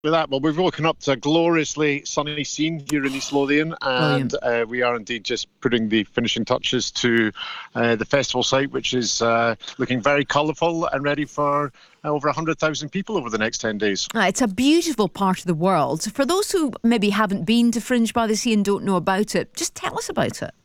With that, well, we've woken up to a gloriously sunny scene here in East Lothian, and we are indeed just putting the finishing touches to the festival site, which is looking very colourful and ready for over 100,000 people over the next 10 days. It's a beautiful part of the world. For those who maybe haven't been to Fringe by the Sea and don't know about it, just tell us about it.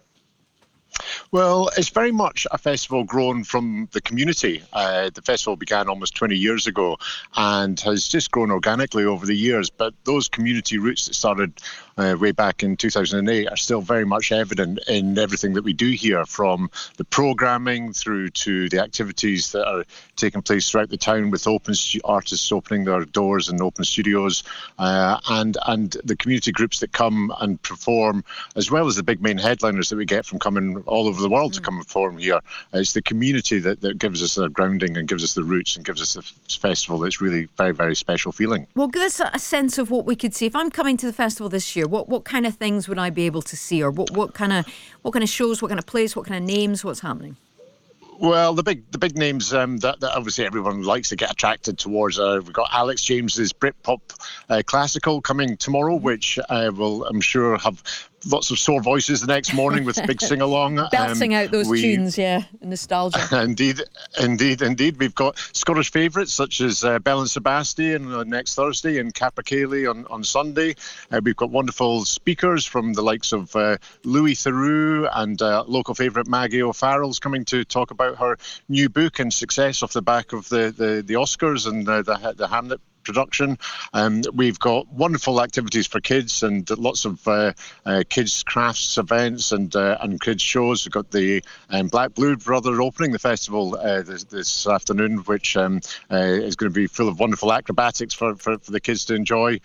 Well, it's very much a festival grown from the community. The festival began almost 20 years ago and has just grown organically over the years. But those community roots that started way back in 2008 are still very much evident in everything that we do here, from the programming through to the activities that are taking place throughout the town, with artists opening their doors and open studios, and the community groups that come and perform, as well as the big main headliners that we get from coming all over the world to come and perform here. It's the community that gives us the grounding and gives us the roots and gives us the festival that's really very, very special feeling. Well, give us a sense of what we could see. If I'm coming to the festival this year, what kind of things would I be able to see, or what kind of shows, what kind of plays, what kind of names, what's happening? Well, the big names that obviously everyone likes to get attracted towards. We've got Alex James's Britpop classical coming tomorrow, which will, I'm sure, have lots of sore voices the next morning with big sing-along. Belting out those tunes, nostalgia. Indeed. We've got Scottish favourites such as Belle and Sebastian next Thursday and Capercaillie on Sunday. We've got wonderful speakers from the likes of Louis Theroux and local favourite Maggie O'Farrell's coming to talk about her new book and success off the back of the Oscars and the Hamlet production. We've got wonderful activities for kids and lots of kids crafts events and kids shows. We've got the Black Blue Brother opening the festival this afternoon, which is going to be full of wonderful acrobatics for the kids to enjoy.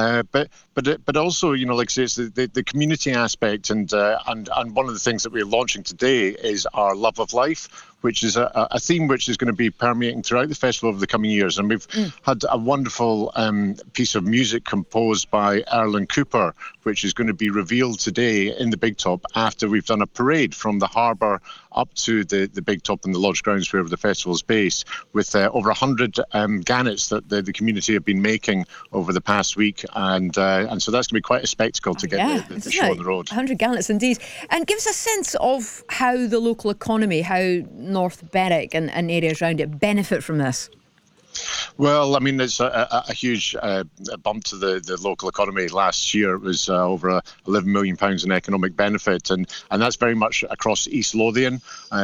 But also, like I say, it's the community aspect, and one of the things that we're launching today is our Love of Life, which is a theme which is going to be permeating throughout the festival over the coming years. And we've had a wonderful piece of music composed by Erlen Cooper, which is going to be revealed today in the Big Top after we've done a parade from the harbour up to the Big Top and the lodge grounds where the festival is based, with over 100 gannets that the community have been making over the past week. And so that's going to be quite a spectacle to get the show on the road. 100 gallons indeed. And give us a sense of how the local economy, how North Berwick and areas around it benefit from this. Well, I mean, it's a huge bump to the local economy. Last year, it was over £11 million in economic benefit, and that's very much across East Lothian.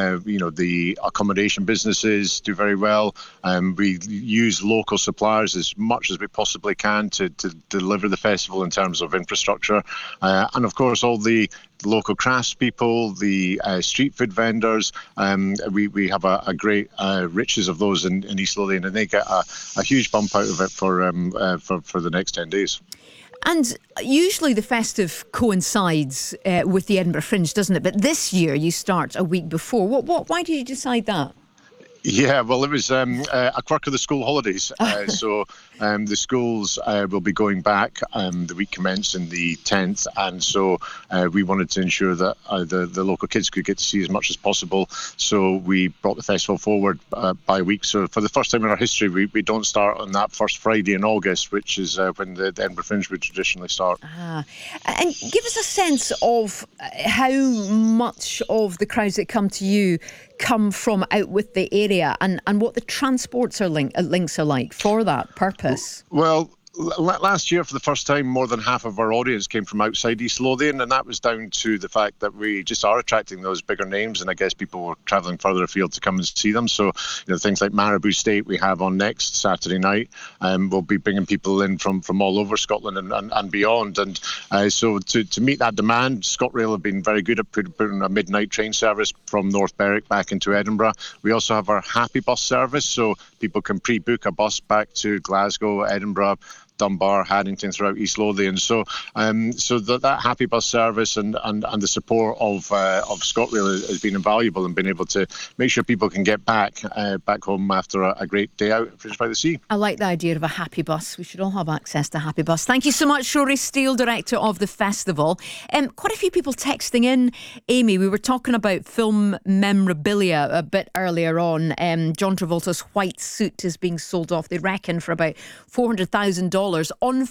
The accommodation businesses do very well. We use local suppliers as much as we possibly can to deliver the festival in terms of infrastructure, and of course all the local craftspeople, the street food vendors. We have a great riches of those in East Lothian, and they get a huge bump out of it for the next 10 days. And usually the festive coincides with the Edinburgh Fringe, doesn't it? But this year you start a week before. Why did you decide that? Yeah, well, it was a quirk of the school holidays. So the schools will be going back. The week commencing the 10th, and so we wanted to ensure that the local kids could get to see as much as possible. So we brought the festival forward by a week. So for the first time in our history, we don't start on that first Friday in August, which is when the Edinburgh Fringe would traditionally start. And give us a sense of how much of the crowds that come to you come from out with the area, and what the transports links are like for that purpose. Well, last year, for the first time, more than half of our audience came from outside East Lothian, and that was down to the fact that we just are attracting those bigger names, and I guess people were travelling further afield to come and see them. So, things like Marabou State we have on next Saturday night, we'll be bringing people in from all over Scotland and beyond. And so to meet that demand, ScotRail have been very good at putting a midnight train service from North Berwick back into Edinburgh. We also have our Happy Bus service, so people can pre-book a bus back to Glasgow, Edinburgh, Dunbar, Haddington, throughout East Lothian. So that Happy Bus service and the support of ScotRail has been invaluable in being able to make sure people can get back home after a great day out at Fringe by the Sea. I like the idea of a Happy Bus. We should all have access to Happy Bus. Thank you so much, Rory Steele, Director of the festival. Quite a few people texting in. Amy, we were talking about film memorabilia a bit earlier on. John Travolta's white suit is being sold off, they reckon, for about $400,000 $1,000 on